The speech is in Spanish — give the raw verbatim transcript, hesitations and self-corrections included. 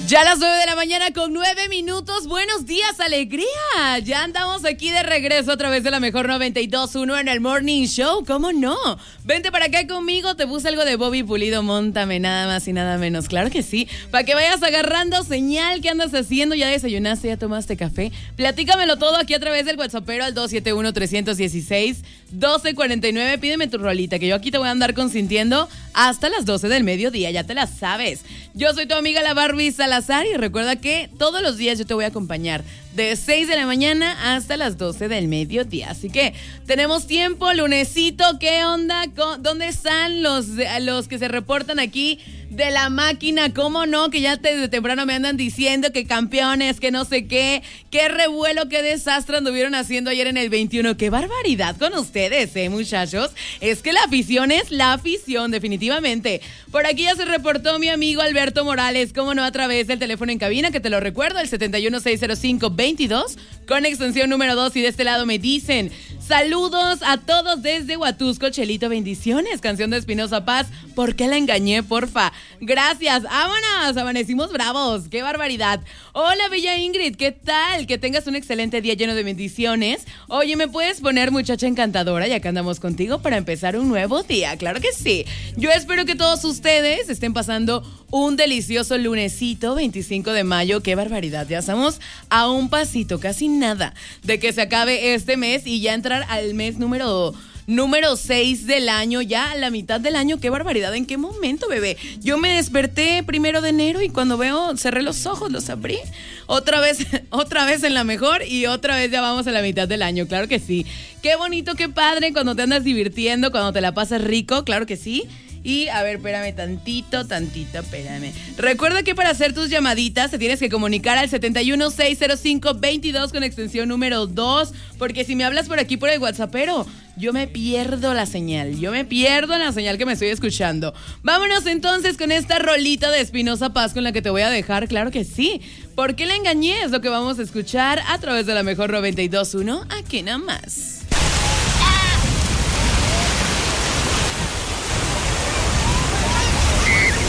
Ya a las nueve de la mañana con nueve minutos. Buenos días, alegría. Ya andamos aquí de regreso a través de la mejor noventa y dos punto uno en el Morning Show. ¿Cómo no? Vente para acá conmigo. Te puse algo de Bobby Pulido. Móntame, nada más y nada menos. Claro que sí. Para que vayas agarrando señal. ¿Qué andas haciendo? ¿Ya desayunaste? ¿Ya tomaste café? Platícamelo todo aquí a través del WhatsAppero al dos siete uno, tres uno seis, uno dos cuatro nueve. Pídeme tu rolita, que yo aquí te voy a andar consintiendo hasta las doce del mediodía. Ya te la sabes. Yo soy tu amiga la Barbie Salazar y recuerda que todos los días yo te voy a acompañar de seis de la mañana hasta las doce del mediodía. Así que tenemos tiempo, lunesito, ¿qué onda? ¿Dónde están los, los que se reportan aquí de la máquina? ¿Cómo no? Que ya desde temprano me andan diciendo que campeones, que no sé qué, qué revuelo, qué desastre anduvieron haciendo ayer en el veintiuno. ¡Qué barbaridad con ustedes, eh, muchachos! Es que la afición es la afición, definitivamente. Por aquí ya se reportó mi amigo Alberto Morales, cómo no, a través del teléfono en cabina, que te lo recuerdo, el siete uno seis cero cinco veintidós, con extensión número dos, y de este lado me dicen: saludos a todos desde Huatusco, Chelito, bendiciones, canción de Espinosa Paz, ¿por qué la engañé, porfa? Gracias, vámonos, amanecimos bravos, qué barbaridad. Hola, bella Ingrid, ¿qué tal? Que tengas un excelente día lleno de bendiciones. Oye, ¿me puedes poner muchacha encantadora? Ya que andamos contigo para empezar un nuevo día, claro que sí. Yo espero que todos ustedes estén pasando un delicioso lunesito, veinticinco de mayo, qué barbaridad, ya estamos a un pasito, casi nada, de que se acabe este mes y ya entrar al mes número... Número seis del año, ya a la mitad del año. ¡Qué barbaridad! ¿En qué momento, bebé? Yo me desperté primero de enero y cuando veo, cerré los ojos, los abrí. Otra vez, otra vez en la mejor y otra vez ya vamos a la mitad del año. Claro que sí. Qué bonito, qué padre cuando te andas divirtiendo, cuando te la pasas rico. Claro que sí. Y, a ver, espérame tantito, tantito, espérame. Recuerda que para hacer tus llamaditas te tienes que comunicar al siete uno seis cero cinco veintidós con extensión número dos, porque si me hablas por aquí por el WhatsAppero, yo me pierdo la señal, yo me pierdo la señal que me estoy escuchando. Vámonos entonces con esta rolita de Espinosa Paz con la que te voy a dejar, claro que sí. ¿Por qué la engañé? Es lo que vamos a escuchar a través de la mejor noventa y dos punto uno, aquí nada más.